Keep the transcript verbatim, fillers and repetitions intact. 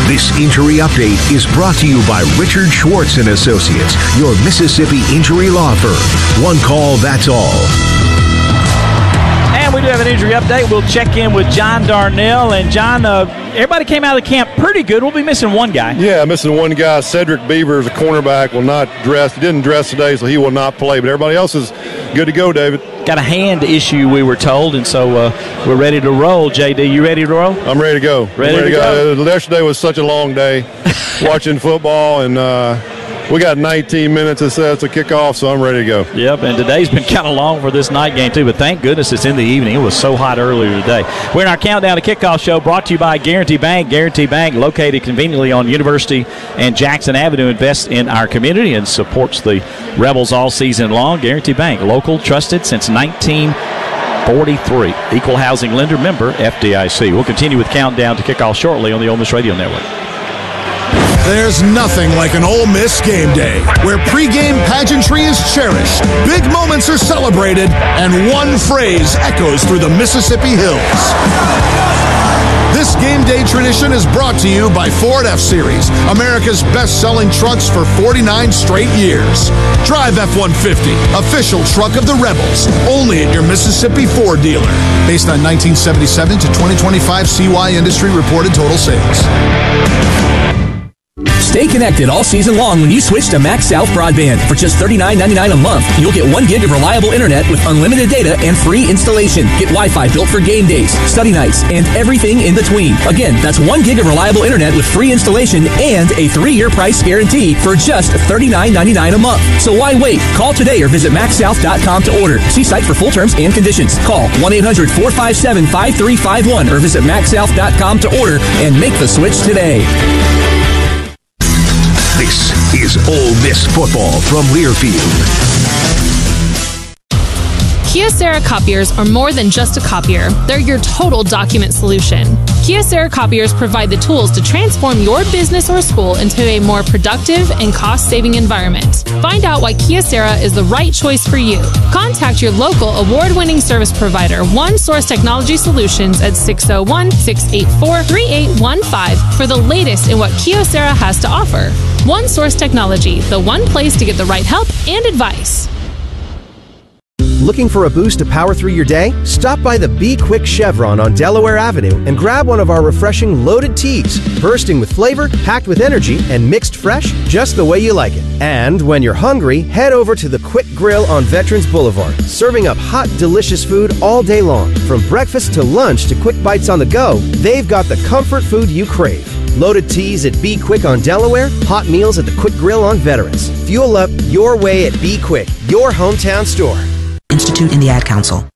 This injury update is brought to you by Richard Schwartz and Associates, your Mississippi injury law firm. One call, that's all. And we do have an injury update. We'll check in with John Darnell. And, John, uh, everybody came out of the camp pretty good. We'll be missing one guy. Yeah, missing one guy. Cedric Beavers, a cornerback, will not dress. He didn't dress today, so he will not play. But everybody else is good to go, David. Got a hand issue, we were told, and so uh, we're ready to roll. J D, you ready to roll? I'm ready to go. Ready, ready to, to go. go. Yesterday was such a long day watching football, and uh, we got nineteen minutes to set a kickoff, so I'm ready to go. Yep, and today's been kind of long for this night game, too, but thank goodness it's in the evening. It was so hot earlier today. We're in our Countdown to Kickoff show brought to you by Guarantee Bank. Guarantee Bank, located conveniently on University and Jackson Avenue, invests in our community and supports the Rebels all season long. Guarantee Bank, local, trusted since nineteen forty-three. Equal housing lender, member F D I C. We'll continue with Countdown to Kickoff shortly on the Ole Miss Radio Network. There's nothing like an Ole Miss game day, where pregame pageantry is cherished, big moments are celebrated, and one phrase echoes through the Mississippi hills. This game day tradition is brought to you by Ford F-Series, America's best-selling trucks for forty-nine straight years. Drive F one fifty, official truck of the Rebels, only at your Mississippi Ford dealer. Based on nineteen seventy-seven to twenty twenty-five C Y Industry reported total sales. Stay connected all season long when you switch to Max South Broadband. For just thirty-nine ninety-nine a month, you'll get one gig of reliable internet with unlimited data and free installation. Get Wi-Fi built for game days, study nights, and everything in between. Again, that's one gig of reliable internet with free installation and a three-year price guarantee for just thirty-nine ninety-nine a month. So why wait? Call today or visit max south dot com to order. See site for full terms and conditions. Call one eight hundred four five seven five three five one or visit max south dot com to order and make the switch today. This is Ole Miss football from Learfield. Kyocera copiers are more than just a copier. They're your total document solution. Kyocera copiers provide the tools to transform your business or school into a more productive and cost-saving environment. Find out why Kyocera is the right choice for you. Contact your local award-winning service provider, One Source Technology Solutions, at six oh one, six eight four, three eight one five for the latest in what Kyocera has to offer. One Source Technology, the one place to get the right help and advice. Looking for a boost to power through your day? Stop by the Be Quick Chevron on Delaware Avenue and grab one of our refreshing loaded teas, bursting with flavor, packed with energy, and mixed fresh just the way you like it. And when you're hungry, head over to the Quick Grill on Veterans Boulevard, serving up hot, delicious food all day long. From breakfast to lunch to quick bites on the go, they've got the comfort food you crave. Loaded teas at Be Quick on Delaware, hot meals at the Quick Grill on Veterans. Fuel up your way at Be Quick, your hometown store. Institute and the Ad Council.